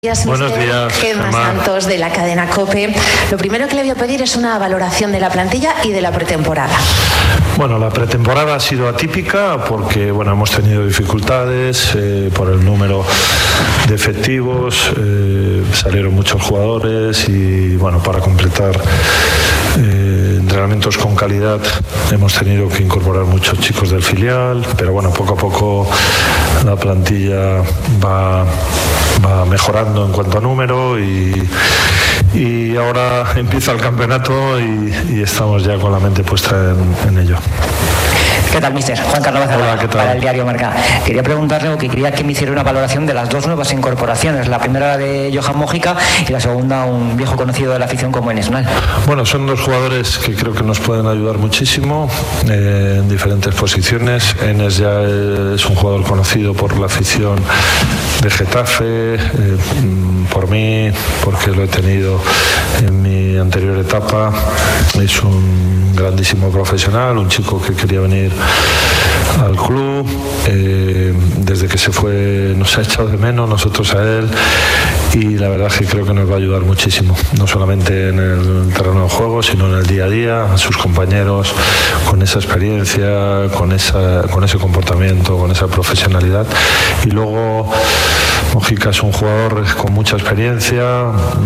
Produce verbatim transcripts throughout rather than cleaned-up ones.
Buenos días, Gemma Santos, de la cadena COPE. Lo primero que le voy a pedir es una valoración de la plantilla y de la pretemporada. Bueno, la pretemporada ha sido atípica porque bueno, hemos tenido dificultades eh, por el número de efectivos, eh, salieron muchos jugadores y bueno, para completar eh, entrenamientos con calidad hemos tenido que incorporar muchos chicos del filial, pero bueno, poco a poco la plantilla va, va mejorando en cuanto a número y, y ahora empieza el campeonato y, y estamos ya con la mente puesta en, en ello. ¿Qué tal, mister? Juan Carlos Bazara, para el diario Marca. Quería preguntarle o que quería que me hiciera una valoración de las dos nuevas incorporaciones. La primera de Johan Mójica y la segunda un viejo conocido de la afición como Enes Unal. Bueno, son dos jugadores que creo que nos pueden ayudar muchísimo eh, en diferentes posiciones. Enes ya es un jugador conocido por la afición de Getafe, eh, por mí, porque lo he tenido en mi anterior etapa. Es un grandísimo profesional, un chico que quería venir al club, eh, desde que se fue nos ha echado de menos, nosotros a él, y la verdad es que creo que nos va a ayudar muchísimo, no solamente en el terreno de juego, sino en el día a día, a sus compañeros, con esa experiencia, con, esa, con ese comportamiento, con esa profesionalidad. Y luego Mójica es un jugador con mucha experiencia,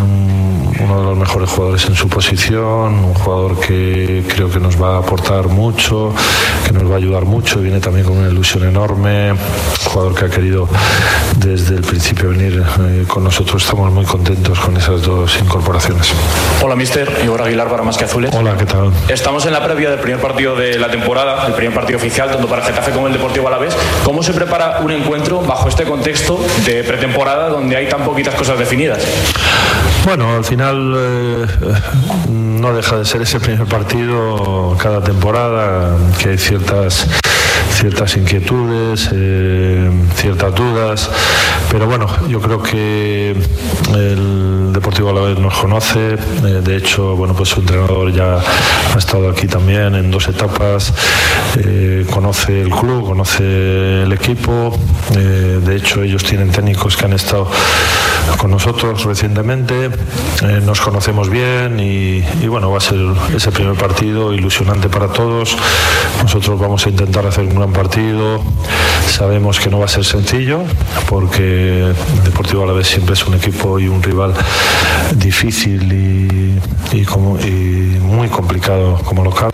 uno de los mejores jugadores en su posición, un jugador que creo que nos va a aportar mucho, que nos va a ayudar mucho, viene también con una ilusión enorme, un jugador que ha querido desde el principio venir eh, con nosotros. Estamos muy contentos con esas dos incorporaciones. Hola, mister. Igor Aguilar para Más que Azules. Hola, ¿qué tal? Estamos en la previa del primer partido de la temporada, el primer partido oficial, tanto para Getafe como el Deportivo Alavés. ¿Cómo se prepara un encuentro bajo este contexto de pretemporada donde hay tan poquitas cosas definidas? Bueno, al final eh, no deja de ser ese primer partido cada temporada, que hay ciertas ciertas inquietudes, eh, ciertas dudas, pero bueno, yo creo que el Deportivo Alavés nos conoce, eh, de hecho, bueno, pues su entrenador ya ha estado aquí también en dos etapas, eh, conoce el club, conoce el equipo, eh, de hecho ellos tienen técnicos que han estado con nosotros recientemente, eh, nos conocemos bien y, y bueno, va a ser ese primer partido ilusionante para todos. Nosotros vamos a intentar hacer un gran partido, sabemos que no va a ser sencillo porque el Deportivo Alavés siempre es un equipo y un rival difícil y, y, como, y muy complicado como local.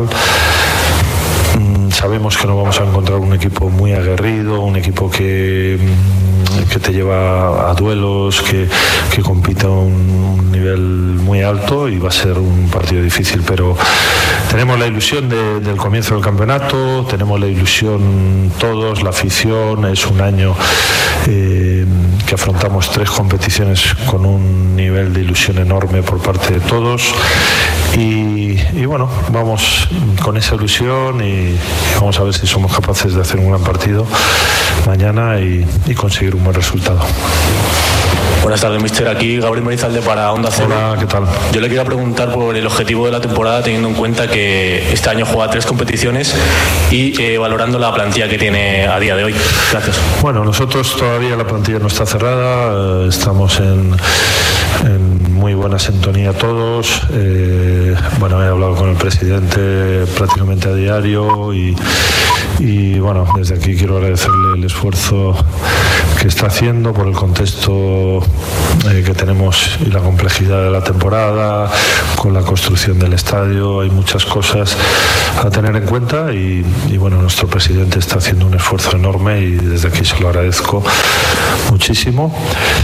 Sabemos que no vamos a encontrar un equipo muy aguerrido, un equipo que, que te lleva a duelos, que, que compite a un nivel muy alto y va a ser un partido difícil, pero tenemos la ilusión de, del comienzo del campeonato, tenemos la ilusión todos, la afición, es un año eh, que afrontamos tres competiciones con un nivel de ilusión enorme por parte de todos y, y bueno, vamos con esa ilusión y vamos a ver si somos capaces de hacer un gran partido mañana y, y conseguir un buen resultado. Buenas tardes, mister. Aquí Gabriel Marizalde para Onda Cero. Hola, ¿qué tal? Yo le quería preguntar por el objetivo de la temporada, teniendo en cuenta que este año juega tres competiciones y eh, valorando la plantilla que tiene a día de hoy. Gracias. Bueno, nosotros todavía la plantilla no está cerrada, eh, estamos en, en muy buena sintonía todos. Eh, bueno, he hablado con el presidente prácticamente a diario y, y bueno, desde aquí quiero agradecerle el esfuerzo que está haciendo por el contexto eh, que tenemos y la complejidad de la temporada, con la construcción del estadio, hay muchas cosas a tener en cuenta y, y bueno, nuestro presidente está haciendo un esfuerzo enorme y desde aquí se lo agradezco muchísimo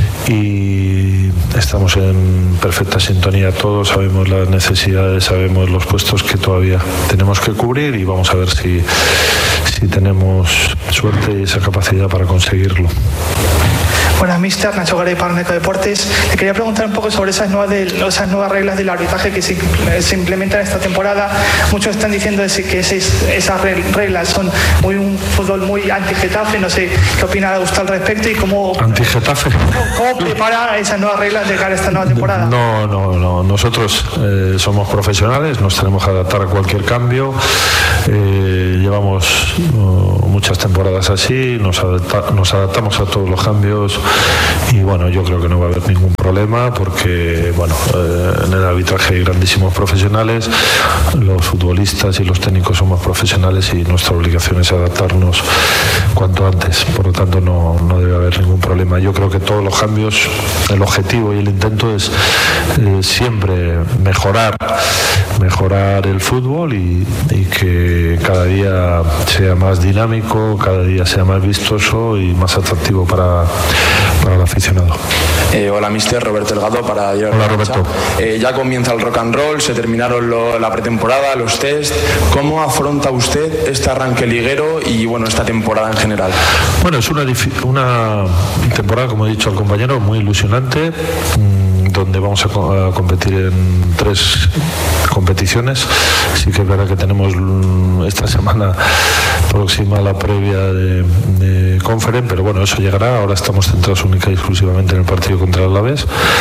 y estamos en perfecta sintonía todos, sabemos las necesidades, sabemos los puestos que todavía tenemos que cubrir y vamos a ver si, si tenemos suerte y esa capacidad para conseguirlo. Buenas, mister. Nacho Garay para Neco Deportes. Le quería preguntar un poco sobre esas nuevas, de, esas nuevas reglas del arbitraje que se, se implementan esta temporada. Muchos están diciendo que ese, esas reglas son muy, un fútbol muy anti-Getafe. No sé qué opina usted al respecto y cómo... ¿Anti-Getafe? ¿Cómo, cómo prepara esas nuevas reglas de cara a esta nueva temporada? No, no, no. Nosotros eh, somos profesionales, nos tenemos que adaptar a cualquier cambio. Eh, llevamos uh, muchas temporadas así, nos, adapta, nos adaptamos a todos los cambios y bueno, yo creo que no va a haber ningún problema porque bueno, eh, en el arbitraje hay grandísimos profesionales, los futbolistas y los técnicos somos profesionales y nuestra obligación es adaptarnos cuanto antes, por lo tanto no, no debe haber ningún problema. Yo creo que todos los cambios, el objetivo y el intento es eh, siempre mejorar mejorar el fútbol y, y que cada día sea más dinámico, cada día sea más vistoso y más atractivo para, para el aficionado. Eh, hola, mister, Roberto Delgado para Diario Hola, Roberto. Eh, ya comienza el rock and roll, se terminaron lo, la pretemporada, los test. ¿Cómo afronta usted este arranque liguero y bueno, esta temporada en general? Bueno, es una, una temporada, como he dicho al compañero, muy ilusionante, donde vamos a, a competir en tres competiciones. Sí que es verdad que tenemos esta semana próxima la previa de, de Conference, pero bueno, eso llegará. Ahora estamos centrados única y exclusivamente en el partido contra el Alavés.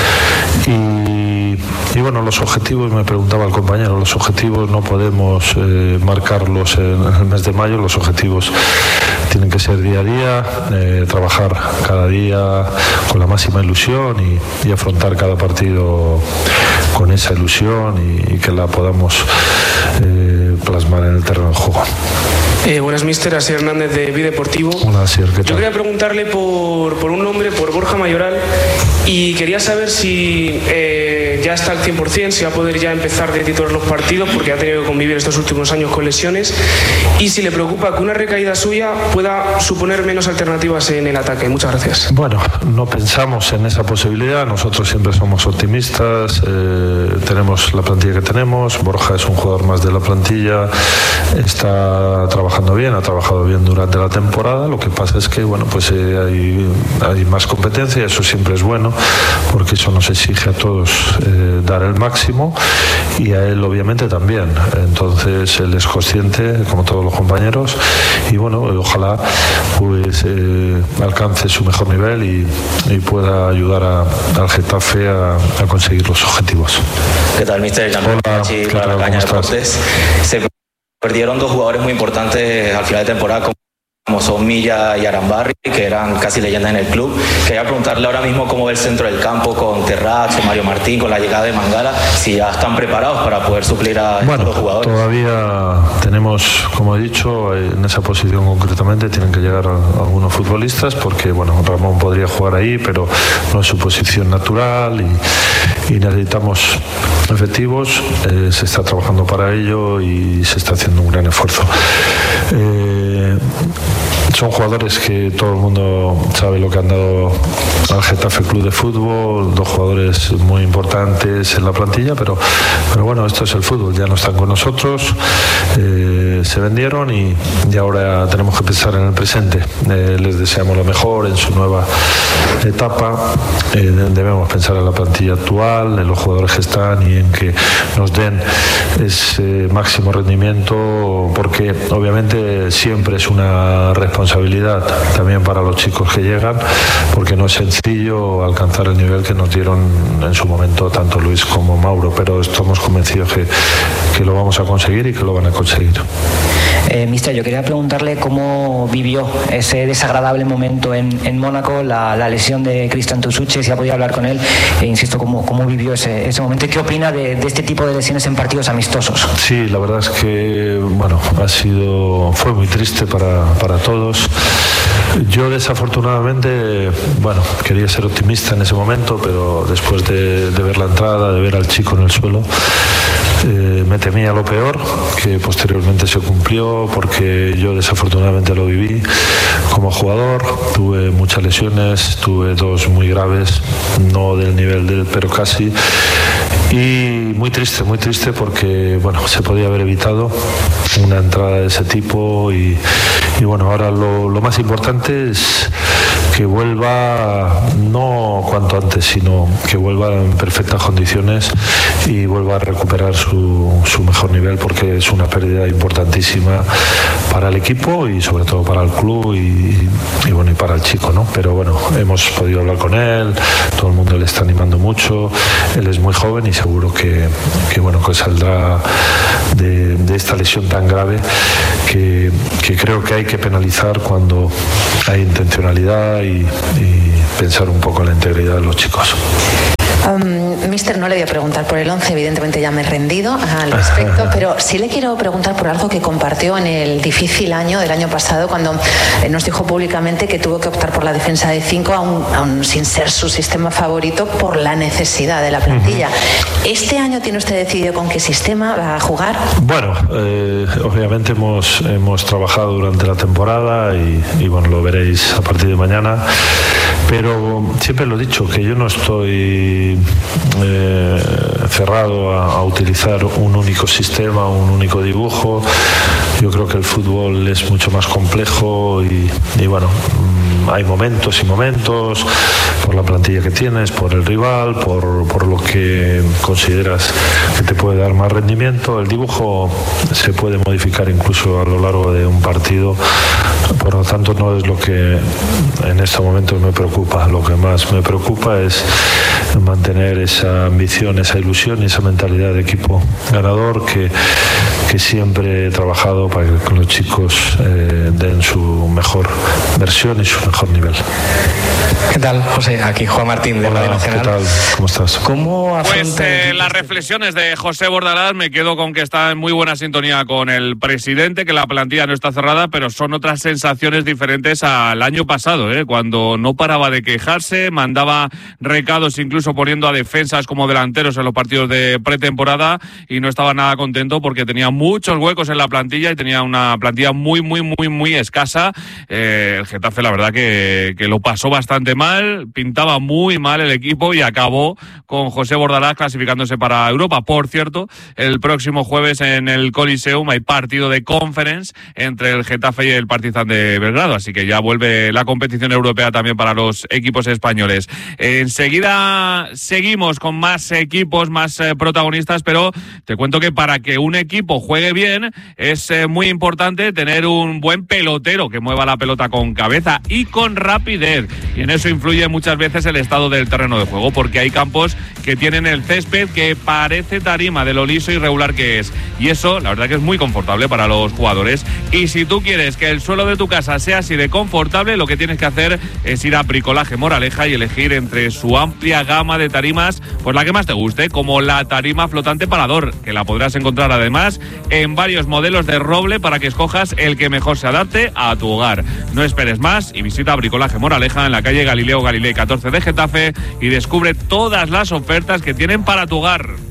Y, y bueno, los objetivos, me preguntaba el compañero, los objetivos no podemos eh, marcarlos en, en el mes de mayo, los objetivos tienen que ser día a día, eh, trabajar cada día con la máxima ilusión y, y afrontar cada partido con esa ilusión y, y que la podamos eh, plasmar en el terreno de juego. Eh, buenas, mister. Asier Hernández de Bideportivo. Hola, Asier, ¿qué tal? Yo quería preguntarle por, por un nombre, por Borja Mayoral, y quería saber si eh, ya está al cien por ciento, si va a poder ya empezar de titular los partidos, porque ha tenido que convivir estos últimos años con lesiones, y si le preocupa que una recaída suya pueda suponer menos alternativas en el ataque. Muchas gracias. Bueno, no pensamos en esa posibilidad. Nosotros siempre somos optimistas. Eh, tenemos la plantilla que tenemos. Borja es un jugador más de la plantilla. Está trabajando bien, ha trabajado bien durante la temporada. Lo que pasa es que bueno, pues eh, hay, hay más competencia, eso siempre es bueno porque eso nos exige a todos eh, dar el máximo y a él obviamente también. Entonces él es consciente, como todos los compañeros, y bueno, ojalá pues eh, alcance su mejor nivel y, y pueda ayudar a, al Getafe a, a conseguir los objetivos. ¿Qué tal, mister? Hola, ¿qué tal? La Caña Deportes. Se perdieron dos jugadores muy importantes al final de temporada, como son Milla y Arambarri, que eran casi leyendas en el club. Quería preguntarle ahora mismo cómo ve el centro del campo con Terraz, Mario Martín, con la llegada de Mangala, si ya están preparados para poder suplir a bueno, estos jugadores. Todavía tenemos, como he dicho, en esa posición concretamente tienen que llegar algunos futbolistas, porque bueno, Ramón podría jugar ahí, pero no es su posición natural y, y necesitamos efectivos. Eh, se está trabajando para ello y se está haciendo un gran esfuerzo. Eh, Son jugadores que todo el mundo sabe lo que han dado al Getafe Club de Fútbol, dos jugadores muy importantes en la plantilla, pero, pero bueno, esto es el fútbol, ya no están con nosotros, eh, se vendieron y, y ahora tenemos que pensar en el presente. Eh, les deseamos lo mejor en su nueva etapa, eh, debemos pensar en la plantilla actual, en los jugadores que están y en que nos den ese máximo rendimiento, porque obviamente siempre es una responsabilidad también para los chicos que llegan, porque no es sencillo alcanzar el nivel que nos dieron en su momento tanto Luis como Mauro, pero estamos convencidos que, que lo vamos a conseguir y que lo van a conseguir. Eh, mister, yo quería preguntarle cómo vivió ese desagradable momento en, en Mónaco, la, la lesión de Cristian Tusuche, si ha podido hablar con él, e insisto, cómo, cómo vivió ese, ese momento y qué opina de, de este tipo de lesiones en partidos amistosos. Sí, la verdad es que bueno, ha sido, fue muy triste para, para todos. Yo desafortunadamente, bueno, quería ser optimista en ese momento, pero después de, de ver la entrada, de ver al chico en el suelo, eh, me temía lo peor, que posteriormente se cumplió, porque yo desafortunadamente lo viví como jugador. Tuve muchas lesiones, tuve dos muy graves, no del nivel del, pero casi. Y muy triste, muy triste porque bueno, se podía haber evitado una entrada de ese tipo y, y bueno, ahora lo, lo más importante es que vuelva, no cuanto antes, sino que vuelva en perfectas condiciones y vuelva a recuperar su, su mejor nivel, porque es una pérdida importantísima para el equipo y sobre todo para el club y, y bueno, y para el chico, ¿no? Pero bueno, hemos podido hablar con él, todo el mundo le está animando mucho. mucho, él es muy joven y seguro que, que bueno, que saldrá de, de esta lesión tan grave que, que creo que hay que penalizar cuando hay intencionalidad y, y pensar un poco en la integridad de los chicos. Um, Mister, no le voy a preguntar por el once, evidentemente ya me he rendido al respecto, pero sí le quiero preguntar por algo que compartió en el difícil año del año pasado, cuando eh, nos dijo públicamente que tuvo que optar por la defensa de cinco, aún, aún sin ser su sistema favorito, por la necesidad de la plantilla. Uh-huh. ¿Este año tiene usted decidido con qué sistema va a jugar? Bueno, eh, obviamente hemos, hemos trabajado durante la temporada y, y bueno, lo veréis a partir de mañana, pero siempre lo he dicho, que yo no estoy Eh, cerrado a, a utilizar un único sistema, un único dibujo. Yo creo que el fútbol es mucho más complejo y, y bueno, hay momentos y momentos por la plantilla que tienes, por el rival, por, por lo que consideras que te puede dar más rendimiento. El dibujo se puede modificar incluso a lo largo de un partido, por lo tanto no es lo que en este momento me preocupa. Lo que más me preocupa es mantener esa ambición, esa ilusión y esa mentalidad de equipo ganador que, que siempre he trabajado para que los chicos eh, den su mejor versión y su mejor nivel. ¿Qué tal, José? Aquí Juan Martín de Radio Nacional. ¿Qué tal? ¿Cómo estás? ¿Cómo pues eh, las reflexiones de José Bordalás, me quedo con que está en muy buena sintonía con el presidente, que la plantilla no está cerrada, pero son otras sensaciones diferentes al año pasado, ¿eh? Cuando no paraba de quejarse, mandaba recados incluso poniendo a defensas como delanteros en los partidos de pretemporada y no estaba nada contento porque tenía muchos huecos en la plantilla y tenía una plantilla muy, muy, muy, muy escasa. Eh, el Getafe, la verdad que, que lo pasó bastante mal, pintaba muy mal el equipo y acabó con José Bordalás clasificándose para Europa. Por cierto, el próximo jueves en el Coliseum hay partido de Conference entre el Getafe y el Partizan de Belgrado, así que ya vuelve la competición europea también para los equipos españoles. Enseguida seguimos con más equipos, más eh, protagonistas, pero te cuento que para que un equipo juegue bien es eh, muy importante tener un buen pelotero que mueva la pelota con cabeza y con rapidez, y en eso influye muchas veces el estado del terreno de juego, porque hay campos que tienen el césped que parece tarima de lo liso y regular que es, y eso la verdad que es muy confortable para los jugadores. Y si tú quieres que el suelo de tu casa sea así de confortable, lo que tienes que hacer es ir a Bricolaje Moraleja y elegir entre su amplia gama de tarimas, pues la que más te guste, como la tarima flotante Parador, que la podrás encontrar además en varios modelos de roble para que escojas el que mejor se adapte a tu hogar. No esperes más y visita Bricolaje Moraleja en la calle Galileo Galilei catorce de Getafe y descubre todas las ofertas que tienen para tu hogar.